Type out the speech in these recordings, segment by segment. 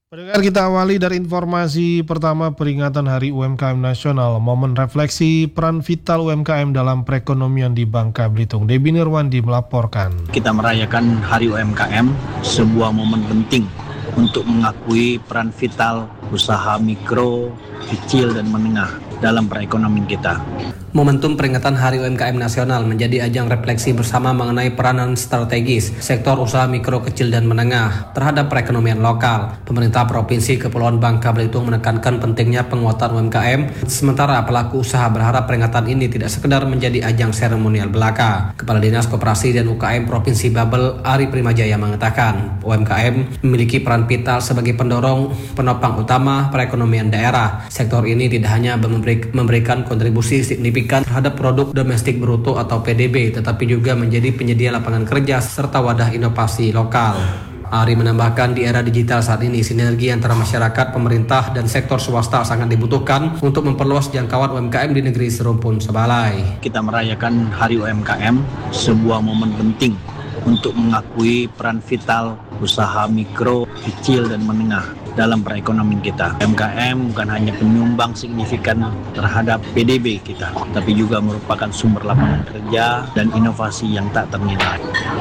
Pendengar, kita awali dari informasi pertama peringatan Hari UMKM Nasional, momen refleksi peran vital UMKM dalam perekonomian di Bangka Belitung. Debbie Nirwandi melaporkan. Kita merayakan Hari UMKM, sebuah momen penting untuk mengakui peran vital usaha mikro, kecil, dan menengah dalam perekonomian kita. Momentum peringatan Hari UMKM Nasional menjadi ajang refleksi bersama mengenai peranan strategis sektor usaha mikro, kecil, dan menengah terhadap perekonomian lokal. Pemerintah Provinsi Kepulauan Bangka Belitung menekankan pentingnya penguatan UMKM, sementara pelaku usaha berharap peringatan ini tidak sekedar menjadi ajang seremonial belaka. Kepala Dinas Koperasi dan UKM Provinsi Babel, Ari Primajaya, mengatakan UMKM memiliki peran vital sebagai pendorong penopang utama perekonomian daerah. Sektor ini tidak hanya memberikan kontribusi signifikan terhadap produk domestik bruto atau PDB, tetapi juga menjadi penyedia lapangan kerja serta wadah inovasi lokal. Ari menambahkan di era digital saat ini, sinergi antara masyarakat, pemerintah, dan sektor swasta sangat dibutuhkan untuk memperluas jangkauan UMKM di negeri serumpun sebalai. Kita merayakan Hari UMKM, sebuah momen penting untuk mengakui peran vital usaha mikro, kecil, dan menengah dalam perekonomian kita. UMKM bukan hanya penyumbang signifikan terhadap PDB kita, tapi juga merupakan sumber lapangan kerja dan inovasi yang tak ternilai.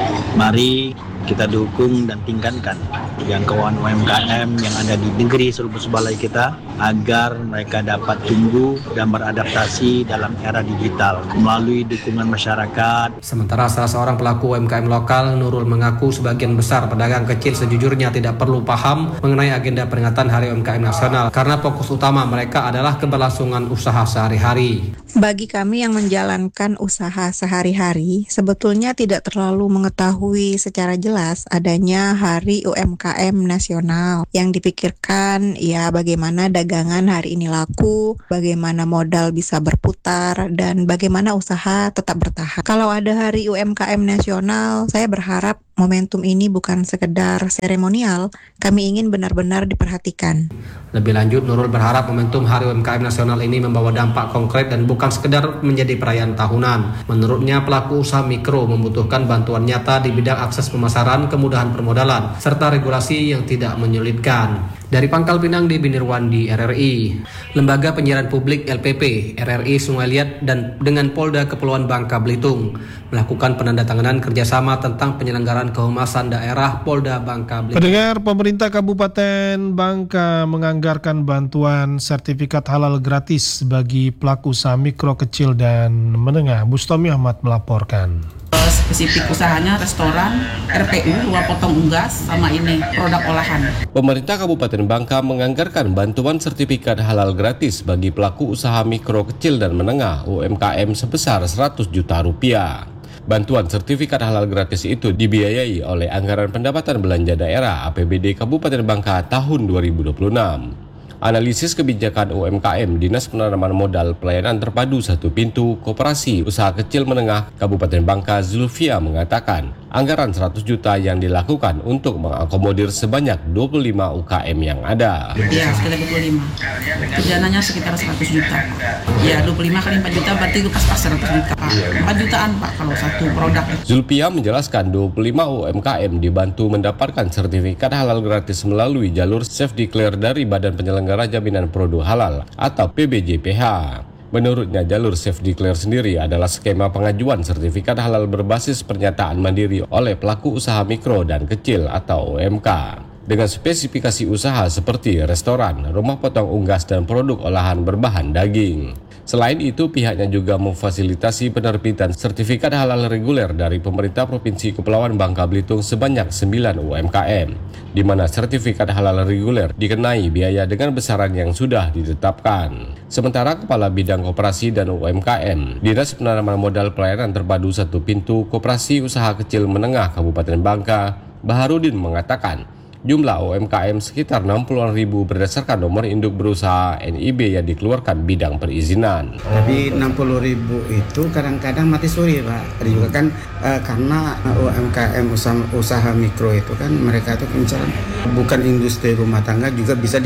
Mari kita dukung dan tingkatkan jangkauan UMKM yang ada di negeri serumpun sebalai kita agar mereka dapat tumbuh dan beradaptasi dalam era digital melalui dukungan masyarakat. Sementara salah seorang pelaku UMKM lokal, Nurul, mengaku sebagian besar pedagang kecil sejujurnya tidak perlu paham mengenai agenda peringatan Hari UMKM Nasional karena fokus utama mereka adalah keberlangsungan usaha sehari-hari. Bagi kami yang menjalankan usaha sehari-hari, sebetulnya tidak terlalu mengetahui secara jelas adanya Hari UMKM Nasional. Yang dipikirkan ya bagaimana dagangan hari ini laku, bagaimana modal bisa berputar, dan bagaimana usaha tetap bertahan. Kalau ada Hari UMKM Nasional, saya berharap momentum ini bukan sekedar seremonial, kami ingin benar-benar diperhatikan. Lebih lanjut, Nurul berharap momentum Hari UMKM Nasional ini membawa dampak konkret dan bukan sekedar menjadi perayaan tahunan. Menurutnya, pelaku usaha mikro membutuhkan bantuan nyata di bidang akses pemasaran, kemudahan permodalan, serta regulasi yang tidak menyulitkan. Dari Pangkal Pinang, Debbie Nirwandi, RRI. Lembaga Penyiaran Publik LPP, RRI Sungai Liat dan dengan Polda Kepulauan Bangka Belitung melakukan penandatanganan kerjasama tentang penyelenggaraan kehumasan daerah Polda Bangka Belitung. Pendengar, pemerintah Kabupaten Bangka menganggarkan bantuan sertifikat halal gratis bagi pelaku usaha mikro, kecil, dan menengah. Bustomi Ahmad melaporkan. Spesifik usahanya restoran, RPU, ruang potong unggas, sama ini produk olahan. Pemerintah Kabupaten Bangka menganggarkan bantuan sertifikat halal gratis bagi pelaku usaha mikro, kecil, dan menengah UMKM sebesar 100 juta rupiah. Bantuan sertifikat halal gratis itu dibiayai oleh Anggaran Pendapatan Belanja Daerah APBD Kabupaten Bangka tahun 2026. Analisis kebijakan UMKM Dinas Penanaman Modal Pelayanan Terpadu Satu Pintu Koperasi Usaha Kecil Menengah Kabupaten Bangka, Zulfia, mengatakan anggaran 100 juta yang dilakukan untuk mengakomodir sebanyak 25 UKM yang ada. Ya, sekitar 25. Dananya sekitar 100 juta. Ya, 25 kali 4 juta berarti itu pas 100 juta, Pak. 4 jutaan, Pak, kalau satu produk. Zulfia menjelaskan 25 UMKM dibantu mendapatkan sertifikat halal gratis melalui jalur Self Declare dari Badan Penyelenggara Jaminan Produk Halal atau PBJPH. Menurutnya, jalur Self Declare sendiri adalah skema pengajuan sertifikat halal berbasis pernyataan mandiri oleh pelaku usaha mikro dan kecil atau UMK. Dengan spesifikasi usaha seperti restoran, rumah potong unggas, dan produk olahan berbahan daging. Selain itu, pihaknya juga memfasilitasi penerbitan sertifikat halal reguler dari pemerintah Provinsi Kepulauan Bangka Belitung sebanyak 9 UMKM, di mana sertifikat halal reguler dikenai biaya dengan besaran yang sudah ditetapkan. Sementara Kepala Bidang Koperasi dan UMKM, Dinas Penanaman Modal Pelayanan Terpadu Satu Pintu Koperasi Usaha Kecil Menengah Kabupaten Bangka, Baharudin, mengatakan jumlah UMKM sekitar 60.000 berdasarkan nomor induk berusaha NIB yang dikeluarkan bidang perizinan. Jadi 60.000 itu kadang-kadang mati suri, Pak. Ada juga kan karena UMKM usaha mikro itu kan mereka itu misalnya bukan industri rumah tangga, juga bisa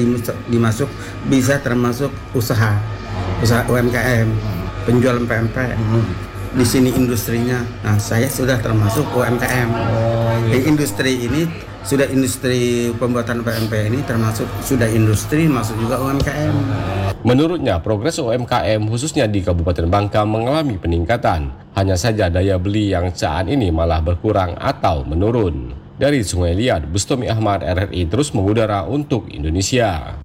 bisa termasuk usaha UMKM, penjual PMP. di sini industrinya. Nah, saya sudah termasuk UMKM. Di industri ini sudah industri pembuatan PMP ini termasuk sudah industri, masuk juga UMKM. Menurutnya, progres UMKM khususnya di Kabupaten Bangka mengalami peningkatan. Hanya saja daya beli yang saat ini malah berkurang atau menurun. Dari Sungai Liat, Bustomi Ahmad, RRI terus mengudara untuk Indonesia.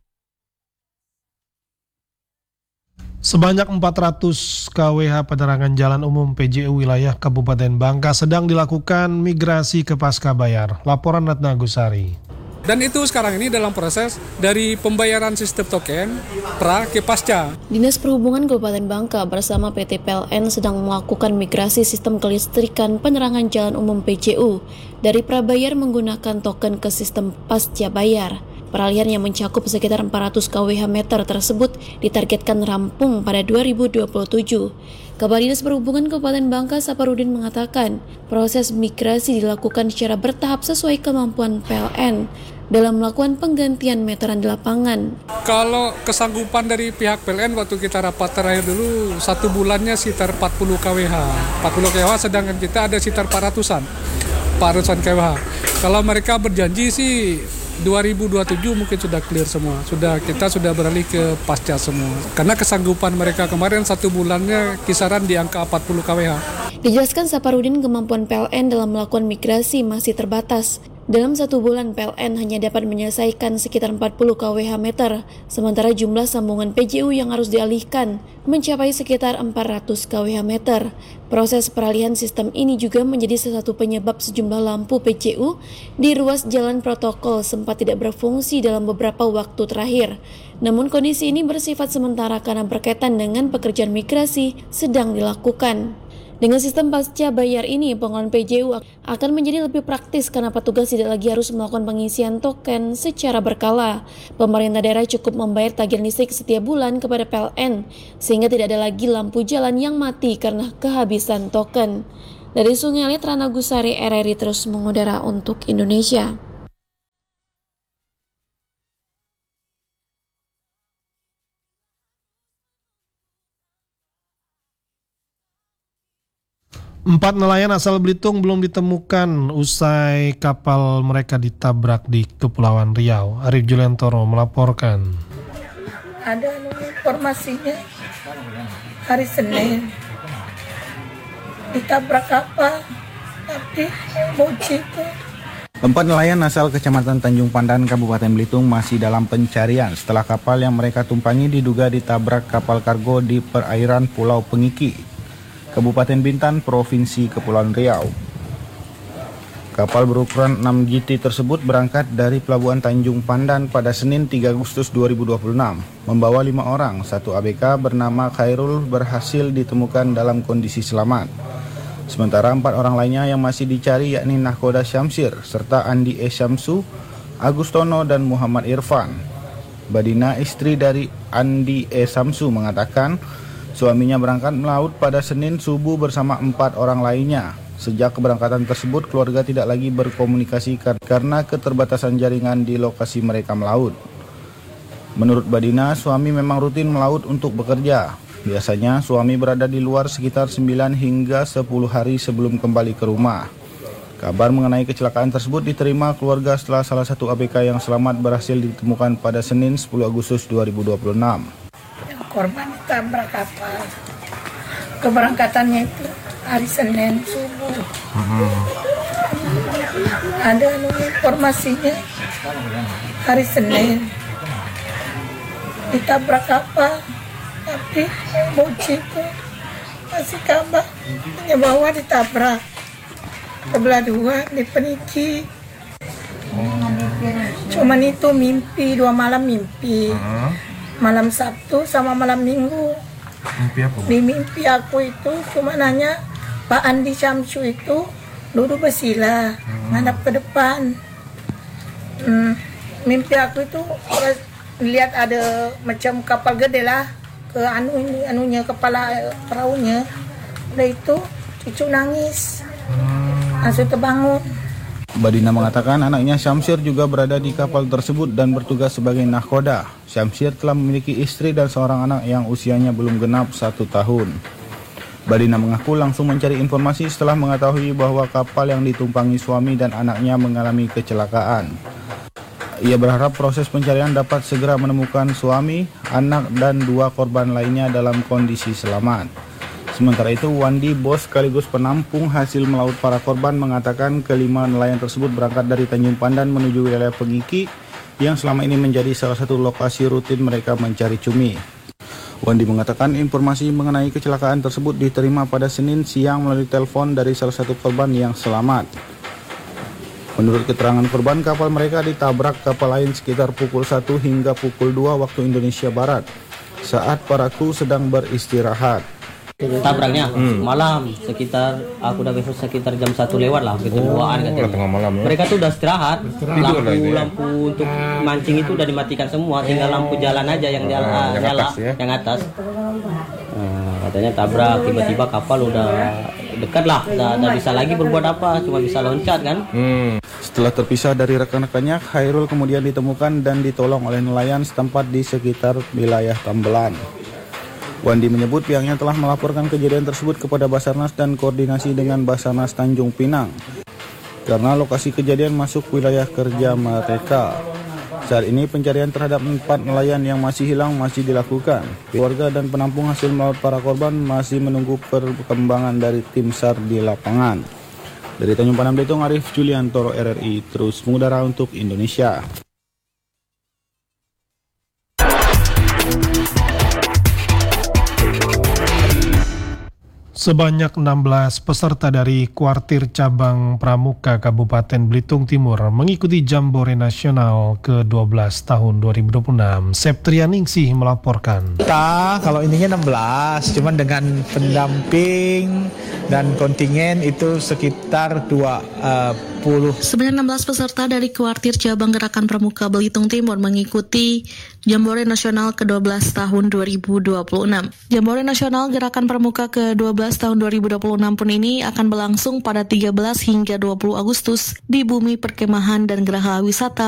Sebanyak 400 kWh penerangan jalan umum PJU wilayah Kabupaten Bangka sedang dilakukan migrasi ke Pascabayar. Laporan Ratna Gusari. Dan itu sekarang ini dalam proses dari pembayaran sistem token pra ke pasca. Dinas Perhubungan Kabupaten Bangka bersama PT PLN sedang melakukan migrasi sistem kelistrikan penerangan jalan umum PJU dari prabayar menggunakan token ke sistem pasca bayar. Peralihan yang mencakup sekitar 400 kWh meter tersebut ditargetkan rampung pada 2027. Kepala Dinas Perhubungan Kabupaten Bangka Saparudin mengatakan, proses migrasi dilakukan secara bertahap sesuai kemampuan PLN dalam melakukan penggantian meteran di lapangan. Kalau kesanggupan dari pihak PLN waktu kita rapat terakhir dulu, 1 bulannya sekitar 40 kWh. 40 kWh sedangkan kita ada sekitar 400-an kWh. Kalau mereka berjanji sih 2027 mungkin sudah clear semua. Kita sudah beralih ke pasca semua. Karena kesanggupan mereka kemarin 1 bulannya kisaran di angka 40 kWh. Dijelaskan Saparudin, kemampuan PLN dalam melakukan migrasi masih terbatas. Dalam 1 bulan PLN hanya dapat menyelesaikan sekitar 40 kWh meter, sementara jumlah sambungan PJU yang harus dialihkan mencapai sekitar 400 kWh meter. Proses peralihan sistem ini juga menjadi salah satu penyebab sejumlah lampu PJU di ruas jalan protokol sempat tidak berfungsi dalam beberapa waktu terakhir. Namun kondisi ini bersifat sementara karena berkaitan dengan pekerjaan migrasi sedang dilakukan. Dengan sistem pasca bayar ini, pengelolaan PJU akan menjadi lebih praktis karena petugas tidak lagi harus melakukan pengisian token secara berkala. Pemerintah daerah cukup membayar tagihan listrik setiap bulan kepada PLN, sehingga tidak ada lagi lampu jalan yang mati karena kehabisan token. Dari Sungai Liat, Ratna Gusari, RRI terus mengudara untuk Indonesia. Empat nelayan asal Belitung belum ditemukan usai kapal mereka ditabrak di Kepulauan Riau. Arif Juliantoro melaporkan. Ada informasinya hari Senin ditabrak kapal, tapi bocil itu. 4 nelayan asal Kecamatan Tanjung Pandan, Kabupaten Belitung masih dalam pencarian setelah kapal yang mereka tumpangi diduga ditabrak kapal kargo di perairan Pulau Pengiki, Kabupaten Bintan, Provinsi Kepulauan Riau. Kapal berukuran 6 GT tersebut berangkat dari Pelabuhan Tanjung Pandan pada Senin 3 Agustus 2026, membawa 5 orang. 1 ABK bernama Khairul berhasil ditemukan dalam kondisi selamat. Sementara 4 orang lainnya yang masih dicari yakni Nahkoda Syamsir, serta Andi E. Syamsu, Agustono, dan Muhammad Irfan. Badina, istri dari Andi E. Syamsu, mengatakan suaminya berangkat melaut pada Senin subuh bersama 4 orang lainnya. Sejak keberangkatan tersebut, keluarga tidak lagi berkomunikasi karena keterbatasan jaringan di lokasi mereka melaut. Menurut Badina, suami memang rutin melaut untuk bekerja. Biasanya, suami berada di luar sekitar 9 hingga 10 hari sebelum kembali ke rumah. Kabar mengenai kecelakaan tersebut diterima keluarga setelah salah satu ABK yang selamat berhasil ditemukan pada Senin 10 Agustus 2026. Korban ditabrak kapal. Keberangkatannya itu hari Senin subuh. Ada informasinya hari Senin ditabrak kapal, tapi bocil itu masih kabar bahwa ditabrak. Sebelah 2 di Peniki. Cuman itu mimpi, 2 malam mimpi. Malam Sabtu sama malam Minggu. Mimpi apa? Di mimpi aku itu cuma nanya Pak Andi Syamsu itu duduk bersila ngadap ke depan. Mimpi aku itu lihat ada macam kapal gede lah ke anunya kepala perahunya. Udah itu cucu nangis. Langsung terbangun. Badina mengatakan anaknya Syamsir juga berada di kapal tersebut dan bertugas sebagai nahkoda. Syamsir telah memiliki istri dan seorang anak yang usianya belum genap 1 tahun. Badina mengaku langsung mencari informasi setelah mengetahui bahwa kapal yang ditumpangi suami dan anaknya mengalami kecelakaan. Ia berharap proses pencarian dapat segera menemukan suami, anak, dan 2 korban lainnya dalam kondisi selamat. Sementara itu, Wandi, bos sekaligus penampung hasil melaut para korban, mengatakan kelima nelayan tersebut berangkat dari Tanjung Pandan menuju wilayah Pengiki yang selama ini menjadi salah satu lokasi rutin mereka mencari cumi. Wandi mengatakan informasi mengenai kecelakaan tersebut diterima pada Senin siang melalui telepon dari salah satu korban yang selamat. Menurut keterangan korban, kapal mereka ditabrak kapal lain sekitar pukul 1 hingga pukul 2 waktu Indonesia Barat saat para kru sedang beristirahat. Tabraknya malam sekitar aku udah besok sekitar jam 1 lewat lah gitu, 2-an katanya. Tengah malam ya. Mereka tuh udah istirahat. Lampu untuk mancing itu udah dimatikan semua, tinggal lampu jalan aja yang nyala yang atas. Katanya tabrak, tiba-tiba kapal udah dekat lah, udah bisa lagi berbuat apa, cuma bisa loncat kan. Setelah terpisah dari rekan-rekannya, Khairul kemudian ditemukan dan ditolong oleh nelayan setempat di sekitar wilayah Tambelan. Wandi menyebut pihaknya telah melaporkan kejadian tersebut kepada Basarnas dan koordinasi dengan Basarnas Tanjung Pinang karena lokasi kejadian masuk wilayah kerja mereka. Saat ini pencarian terhadap 4 nelayan yang masih hilang masih dilakukan. Keluarga dan penampung hasil melaut para korban masih menunggu perkembangan dari tim SAR di lapangan. Dari Tanjung Pandan Belitung, Arif Juliantoro, RRI, terus mengudara untuk Indonesia. Sebanyak 16 peserta dari Kuartir Cabang Pramuka Kabupaten Belitung Timur mengikuti Jambore Nasional ke-12 tahun 2026. Septrianingsih melaporkan. Kita kalau ininya 16, cuman dengan pendamping dan kontingen itu sekitar 20. Sebanyak 16 peserta dari Kuartir Cabang Gerakan Pramuka Belitung Timur mengikuti Jambore Nasional ke-12 tahun 2026. Jambore Nasional Gerakan Pramuka ke-12 tahun 2026 pun ini akan berlangsung pada 13 hingga 20 Agustus di Bumi Perkemahan dan Geraha Wisata